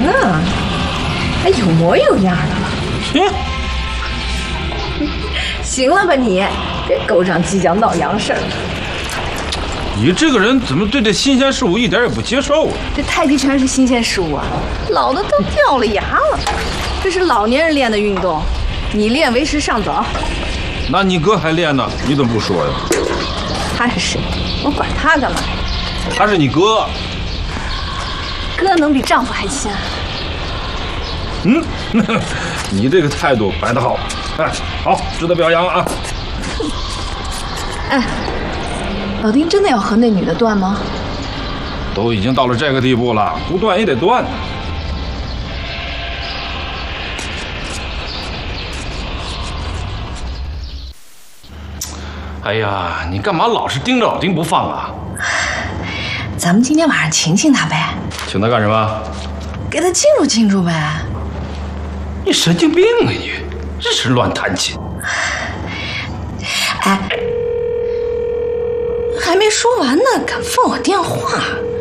啊，还有模有样的。行了吧你，别勾上犄角闹洋事儿。 你这个人怎么对这新鲜事物一点也不接受啊？ 这太极拳是新鲜事物啊，老的都掉了牙了。这是老年人练的运动，你练为时尚早。 那你哥还练呢，你怎么不说呀？ 他是谁？我管他干嘛？ 他是你哥。 哥能比丈夫还亲啊？ 你这个态度摆得好，哎，好，值得表扬啊！ 哎，老丁真的要和那女的断吗？ 都已经到了这个地步了，不断也得断。哎呀，你干嘛老是盯着老丁不放啊？ 咱们今天晚上请请他呗。 请他干什么？ 给他庆祝庆祝呗。 你神经病啊你！这是乱弹琴。 哎，还没说完呢，敢放我电话？